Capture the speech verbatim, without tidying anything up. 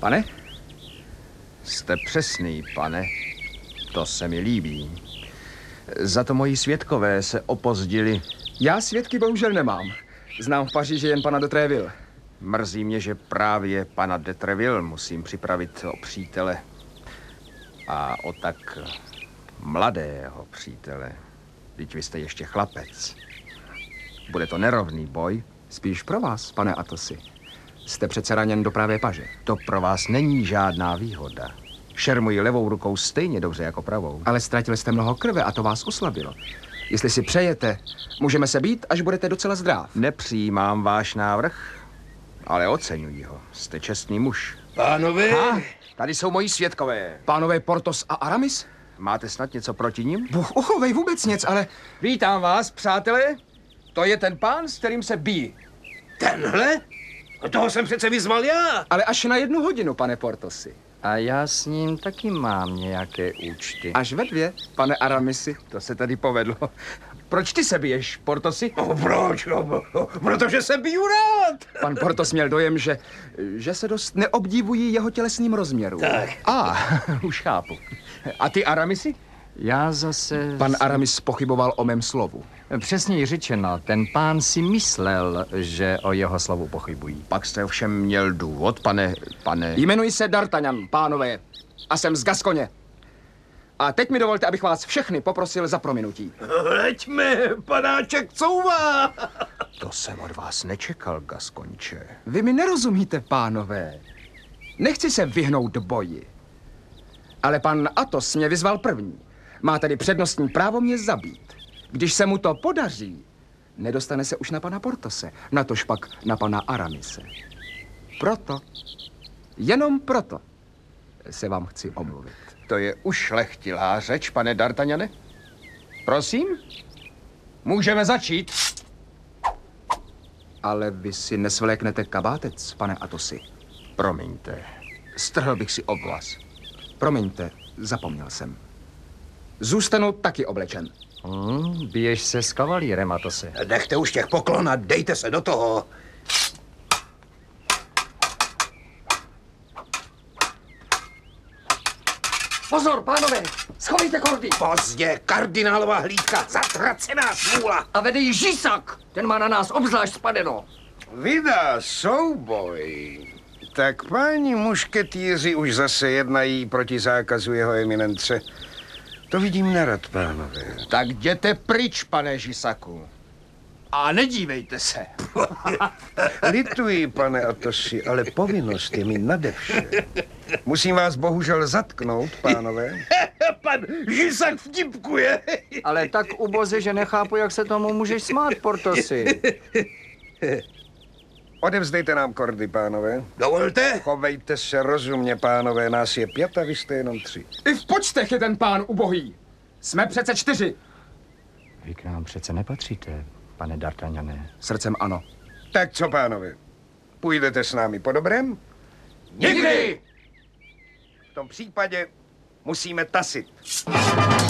Pane? Jste přesný, pane. To se mi líbí. Za to moji svědkové se opozdili. Já svědky bohužel nemám. Znám v Paříži jen pana de Tréville. Mrzí mě, že právě pana de Tréville musím připravit o přítele. A o tak mladého přítele. Vždyť vy jste ještě chlapec. Bude to nerovný boj. Spíš pro vás, pane Atosi. Jste přece raněn do pravé paže. To pro vás není žádná výhoda. Šermuji levou rukou stejně dobře jako pravou. Ale ztratili jste mnoho krve a to vás oslabilo. Jestli si přejete, můžeme se být, až budete docela zdrav. Nepřijímám váš návrh, ale oceňuji ho. Jste čestný muž. Pánové? Ha, tady jsou moji svědkové. Pánové Portos a Aramis? Máte snad něco proti nim? Bůh uchovej, vůbec nic, ale... Vítám vás, přátelé. To je ten pán, s kterým se bijí. Tenhle? Toho jsem přece vyzval já. Ale až na jednu hodinu, pane Portosi. A já s ním taky mám nějaké účty. Až ve dvě, pane Aramisi. To se tady povedlo. Proč ty se biješ, Portosi? No, proč? No, protože se biju rád. Pan Portos měl dojem, že, že se dost neobdivují jeho tělesným rozměrům. Tak. A, ah, už chápu. A ty, Aramisi? Já zase... Pan Aramis pochyboval o mém slovu. Přesněji řečeno, ten pán si myslel, že o jeho slovu pochybují. Pak jste ovšem měl důvod, pane, pane... Jmenuji se D'Artagnan, pánové, a jsem z Gaskoně. A teď mi dovolte, abych vás všechny poprosil za prominutí. Leďme, panáček couvá. To jsem od vás nečekal, Gaskonče. Vy mi nerozumíte, pánové. Nechci se vyhnout boji. Ale pan Athos mě vyzval první. Má tedy přednostní právo mě zabít. Když se mu to podaří, nedostane se už na pana Portose, natož pak na pana Aramise. Proto, jenom proto, se vám chci omluvit. To je ušlechtilá řeč, pane D'Artagnane. Prosím? Můžeme začít. Ale vy si nesvléknete kabátec, pane Athosi. Promiňte, strhl bych si obvaz. Promiňte, zapomněl jsem. Zůstanu taky oblečen. Hmm, biješ se s kavalírem, Atose. Nechte už těch poklon a dejte se do toho. Pozor, pánové, schovejte kordy. Pozdě, kardinálová hlídka, zatracená smůla. A vede ji Žisak. Ten má na nás obzvlášť spadeno. Vydá souboj. Tak páni mušketýři už zase jednají proti zákazu jeho eminence. To vidím nerad, pánové. Tak jděte pryč, pane Žisaku. A nedívejte se. Lituji, pane Atosi, ale povinnost je mi nade vše. Musím vás bohužel zatknout, pánové. Pan Žisak vtipkuje. Ale tak uboze, že nechápu, jak se tomu můžeš smát, Portosi. Odevzdejte nám kordy, pánové. Dovolte. Chovejte se rozumně, pánové. Nás je pět a vy jste jenom tři. I v počtech je ten pán ubohý. Jsme přece čtyři. Vy k nám přece nepatříte, pane D'Artagnane. Srdcem ano. Tak co, pánové? Půjdete s námi po dobrém? Nikdy. V tom případě musíme tasit.